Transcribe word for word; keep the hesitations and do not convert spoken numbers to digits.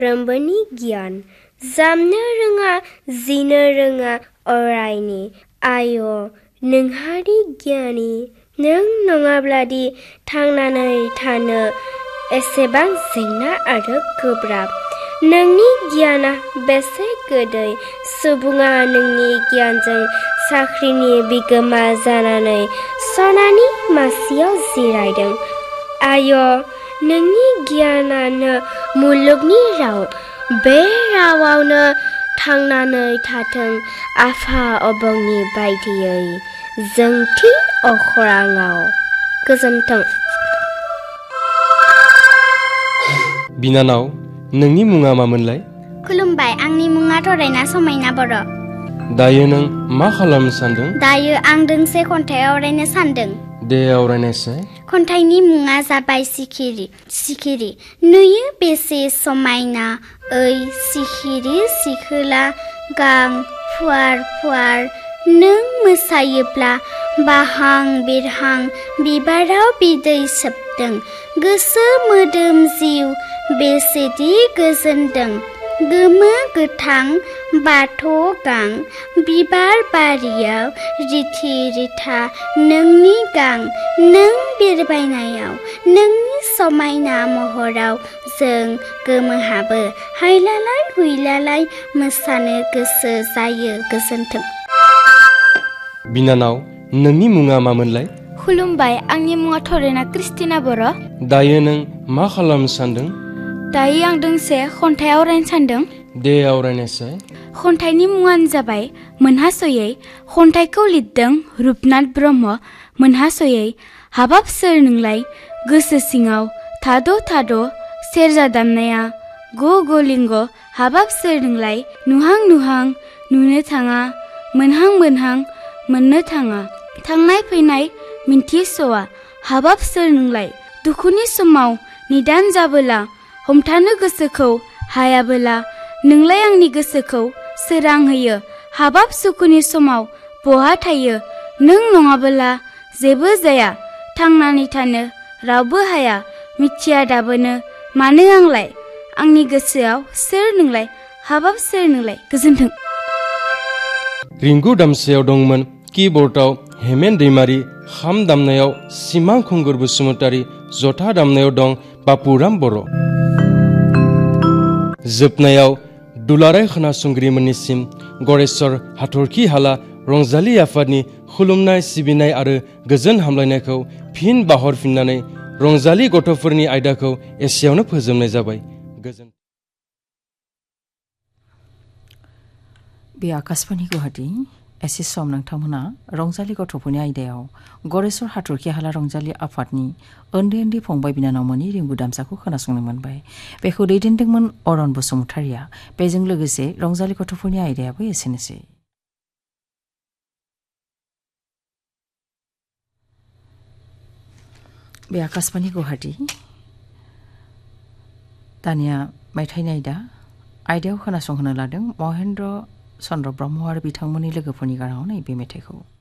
रोंबोनि गियान जामनो रोङा जिनो रोङा अरायनि आय नोंहादि गियानि नों नङाब्लादि थांनानै थानो एसेबां जेंना आरो गोब्राब नोंनि गियाना बेसे गोदै सुबुङा नोंनि गियानजों साख्रिनि बिगोमा जानानै सनानि मासियाव जिरायदों आय नोंनि गियानानो मुलुगनि राव बे रावावनो थांनानै थाथों आफा अबंनि बायदियै जोंथि अख्राङाव गोजोन्थों। बिनानाव नोंनि मुङा मामोनलाय? खुलुमबाय आंनि मुङा थरायना समायना बर'। दायो नों मा खालामनो सानदों? दायो आं दोंसे खन्थाइ आवरायनो सानदों। दे आवरायनायसाय। खन्थाइनि मुङा जाबाय सिखिरि सिखिरि नुयो बेसे समायना ओइ सिखिरि सिखोला गां फुवार फुवार नों मोसायोब्ला बाहां बिरहां बिबाराव बिदै सोबदों गोसो मोदोम जिउ बेसेदि गोजोनदों गोमो गोथां बाथ' गां बिबार बारियाव रिथि रिथा नोंनि गां नों बिरबायनायाव नोंनि समायना महराव जों गोमोहाबो हायलालाय हुइलालाय मोसानो गोसो जायो गोजोन्थों। बिनानाव नोंनि मुङा मामोनलाय? खुलुमबाय आंनि मुङा थरेना क्रिस्टिना बर'। दायो नों मा खालामनो सानदों? दायो आं दोंसे खन्थाइ आवरायनो सानदों। दे आवरायनायसाय। खन्थाइनि मुङानो जाबाय मोनहास'यै खन्थाइखौ लिरदों रुपनाथ ब्रह्म मोनहास'यै हाबाब सोर नोंलाय गोसो सिङाव थाद' थाद' सेरजा दामनाया ग' ग' लिंग हाबाब सोर नोंलाय नुहां नुहां नुनो थाङा मोनहां मोनहां मोननो थाङा थांनाय फैनाय मिन्थिस'आ हाबाब सोर नोंलाय दुखुनि समाव निदान जाबोला हमथानो गोसोखौ हायाबोला नोंलाय आंनि गोसोखौ सोरां होयो हाबाब सुखुनि समाव बहा थायो नों नङाबोला जेबो जाया थांनानै थानो रावबो हाया मिथिया दाबोनो मानो आंलाय आंनि गोसोआव सोर नोंलाय हाबाब सोर नोंलाय गोजोन्थों। रिंगु दामसेयाव दंमोन किबर्डआव हेमेन दैमारि खाम दामनायाव सिमां खुंगुर बसुमतारी जथा दामनायाव दं बापुराम बर'। जोबनायाव दुलाराय खोनासंगिरिमोननिसिम गरेस्वर हाथरखि हाला रंजालि आफादनि खुलुमनाय सिबिनाय आरो गोजोन हामलायनायखौ फिन बाहरफिननानै रंजालि गथ'फोरनि आयदाखौ एसेयावनो फोजोबनाय जाबाय गोजोन। बे आकाशबाणी गुवाहाटी एसे सम नोंथांमोना रंजालि गथ'फोरनि आयदायाव गरेस्वर हाथरखि हाला रंजालि आफादनि उन्दै उन्दै फंबाय बिनानावमोननि रिंगु दामसाखौ खोनासंनो मोनबाय बेखौ दैदेनदोंमोन अरन बसुमतारिया बेजों लोगोसे रंजालि गथ'फोरनि आयदायाबो एसेनोसै। बे आकाशबाणी गुवाहाटी दानिया मेथाइनि आयदा आयदायाव खोनासंहोनो लादों महेन्द्र चन्द्र ब्रह्म आरो बिथांमोननि लोगोफोरनि गाराङाव नैबे मेथाइखौ।